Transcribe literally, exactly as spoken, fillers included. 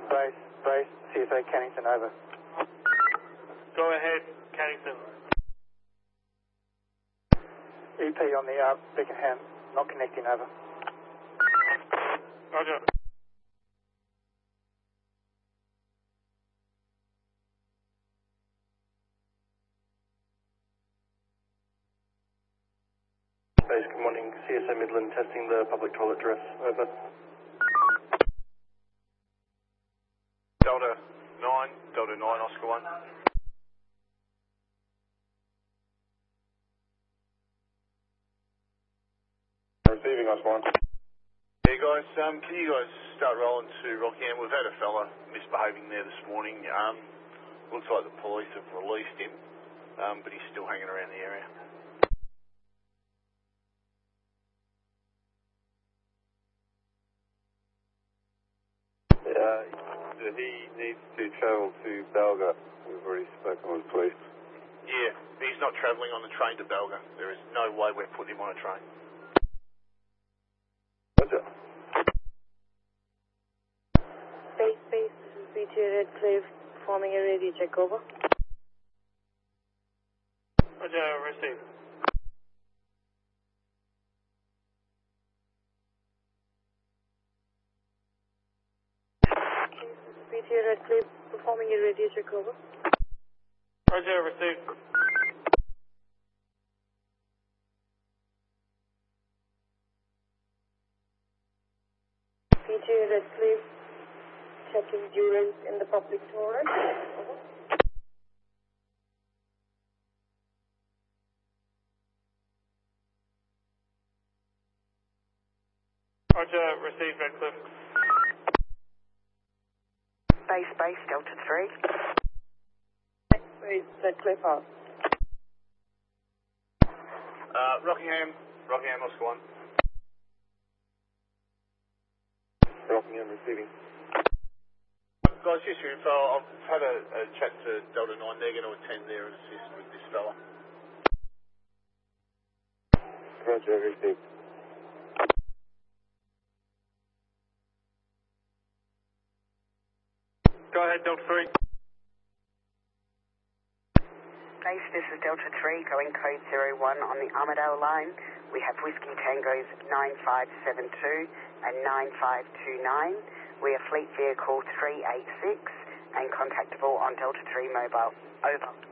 Base, base, C S A Cannington, over. Go ahead, Cannington. E P on the uh, Beckenham, not connecting, over. Roger. Base, good morning. C S A Midland testing the public toilet address. Over. Delta nine, Delta nine, Oscar one. Receiving, Oscar one. Yeah, guys, um, can you guys start rolling to Rockingham? We've had a fella misbehaving there this morning. Um, looks like the police have released him, um, but he's still hanging around the area. Uh, he needs to travel to Balga. We've already spoken with police. Yeah, he's not travelling on the train to Balga. There is no way we're putting him on a train. Roger. Base, base, this is B two Redcliffe, performing a radio check, over. Roger, receive. B two Redcliffe, performing a radio check, over. Roger, receive. B two Redcliffe, checking durance in the public toilet, over. Roger, receive, Redcliffe. Base, base, Delta three. Base, Redcliffe out. Uh, Rockingham, Rockingham, Oscar one. Rockingham receiving. Guys, just your info. I've had a, a chat to Delta nine. They're going to attend there and assist with this fella. Roger, received. Go ahead, Delta three. Base, this is Delta three, going code zero one on the Armadale line. We have Whiskey Tangos nine five seven two and nine five two nine. We are Fleet Vehicle three eight six and contactable on Delta three mobile. Over.